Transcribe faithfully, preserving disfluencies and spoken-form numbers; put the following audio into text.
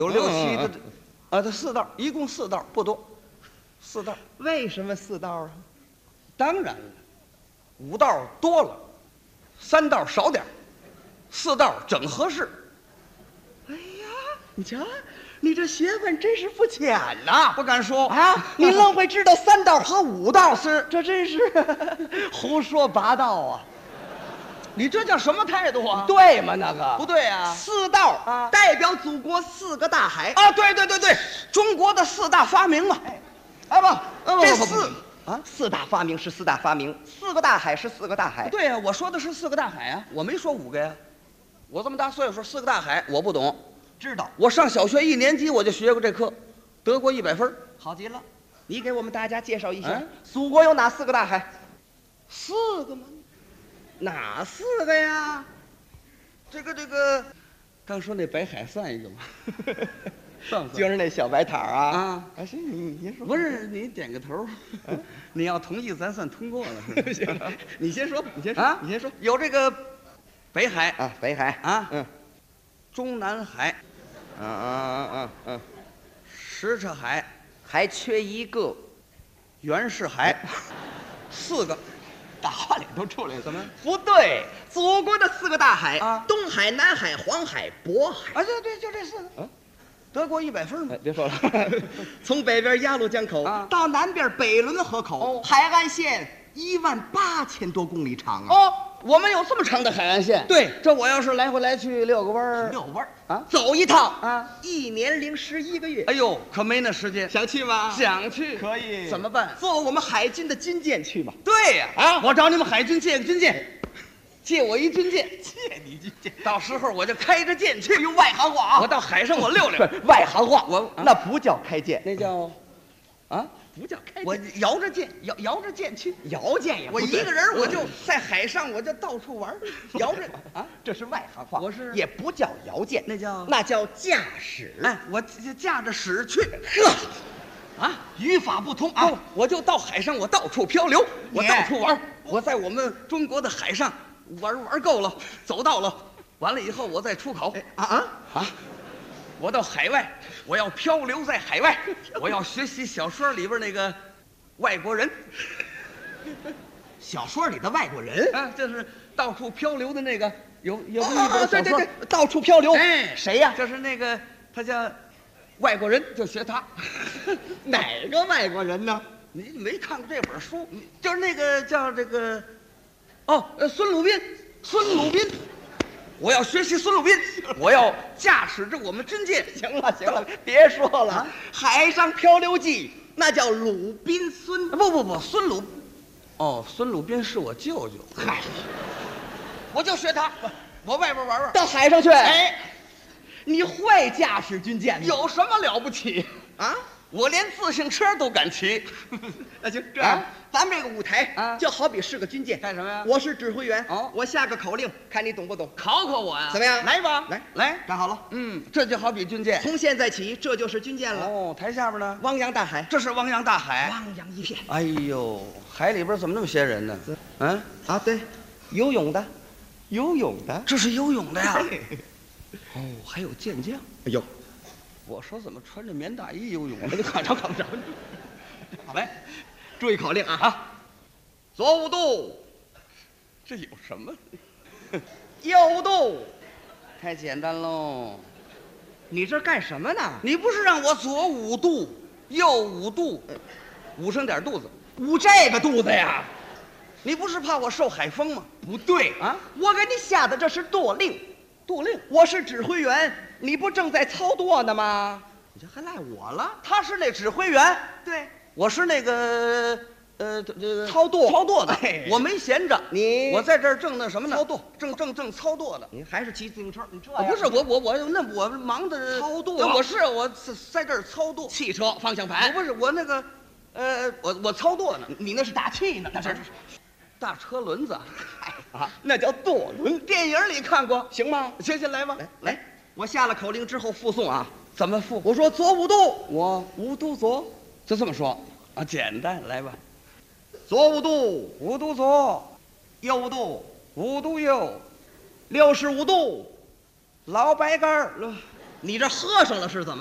有六七的，啊，它四道，一共四道，不多，四道。 为什么四道啊？ 当然了，五道多了，三道少点儿，四道整合适。 哎呀，你瞧，你这学问真是不浅呐！ 不敢说啊，你愣会知道三道和五道， 是这真是胡说八道啊！ 你这叫什么态度啊？ 对吗？那个不对啊！ 四道啊代表祖国四个大海啊，对对对对，中国的四大发明嘛。 哎不，这不不不四啊， 四大发明是四大发明，四个大海是四个大海。 对呀、我说的是四个大海啊，我没说五个呀。我这么大岁数，四个大海我不懂。 知道， 我上小学一年级我就学过这课，得过一百分。 好极了。你给我们大家介绍一下嗯， 祖国有哪四个大海？ 四个吗？ 哪四个呀？ 这个这个，刚说那北海算一个吗？算不算？ 就是那小白塔啊。 啊， 啊，行，你您说。 不是你点个头，你要同意，咱算通过了。是吧行，你先说，你先说啊， 你先说。 有这个北海啊，北海啊， 嗯， 中南海、 嗯嗯嗯嗯， 什刹海、 还缺一个， 袁世海，四个。 大话脸都出来了。 怎么？ 不对，祖国的四个大海啊东海、南海、黄海、渤海。 啊，对对，就这四个。 嗯， 得过一百分嘛哎，。别说了，从北边鸭绿江口啊到南边北仑河口， 哦海岸线一万八千多公里长啊！ 哦，我们有这么长的海岸线。 对， 这我要是来回来去遛个弯儿， 遛弯儿啊走一趟啊， 一年零十一个月。 哎呦，可没那时间。 想去吗？ 想去可以怎么办？ 坐我们海军的军舰去吧。 对呀， 啊我找你们海军借个军舰，借我一军舰， 借你军舰， 到时候我就开着舰去。 用外行话啊！ 我到海上我溜溜， 外行话， 我啊那不叫开舰， 那叫啊， 不叫开舰。 我摇着舰，摇摇着舰去。 摇舰也不我对一个人我就在海上，我就到处玩儿，摇着啊。 这是外行话， 我是也不叫摇舰， 那叫那叫驾驶。 哎，我驾驾着驶去。 呵， 啊， 语法不通啊啊！！我就到海上，我到处漂流，我你到处玩儿。我在我们中国的海上玩玩够了，走到了，完了以后我再出口。 啊啊！ 啊，我到海外，我要漂流在海外，我要学习小说里边那个外国人， 小说里的外国人， 啊，就是到处漂流的那个，有有这么啊一本小说对对对，，到处漂流。 哎， 谁呀？ 就是那个他叫外国人，就学他。 哪个外国人呢？ 你没看过这本书？就是那个叫这个，哦，呃，孙鲁宾，孙鲁宾，我要学习孙鲁宾，我要驾驶着我们军舰。 行了行了，别说了， 啊海上漂流记那叫鲁滨孙。 不不不，孙鲁，哦，孙鲁宾是我舅舅。 嗨， 我就学他，我外边玩玩。 到海上去。 哎， 你会驾驶军舰吗？ 有什么了不起？ 啊？ 我连自行车都敢骑。 那行这样， 啊咱们这个舞台啊就好比是个军舰。 干什么呀我是指挥员。 哦我下个口令，看你懂不懂。 考考我呀？ 怎么样来吧， 来来。 站好了。 嗯，这就好比军舰。 从现在起，这就是军舰了。 哦，台下边呢？ 汪洋大海， 这是汪洋大海。 汪洋一片。 哎呦，海里边怎么那么些人呢？嗯， 啊，对，游泳的，游泳的。 这是游泳的呀。 哎哦，还有健将。 哎呦， 我说怎么穿着棉大衣游泳？ 你看着看不着。 好来， 注意口令啊！ 啊， 左五度， 这有什么？ 右五度。 太简单喽！ 你这干什么呢？ 你不是让我左五度，右五度，捂上点肚子？ 捂这个肚子呀？ 你不是怕我受海风吗？ 不对啊， 我给你下的这是舵令。 舵令。 我是指挥员，你不正在操舵呢吗？ 你这还赖我了？他是那指挥员， 对， 我是那个呃这个操舵操舵的哎。 我没闲着， 你我在这儿正那什么呢？ 操舵， 正正正操舵的。 你还是骑自行车？你这啊，不是我我我那我忙的操舵我是我在在这儿操舵。 汽车方向我盘， 不是我那个，呃，我我操舵呢， 你那是打气呢，那是大车轮子。 啊，那叫舵轮， 电影里看过， 行吗？ 行行来吧， 来，我下了口令之后附送啊。 怎么付？ 我说左五度， 我五度左， 就这么说啊，简单，来吧， 左五度， 五度左， 右五度， 五度右， 六十五度， 老白干儿， 你这喝上了是怎么？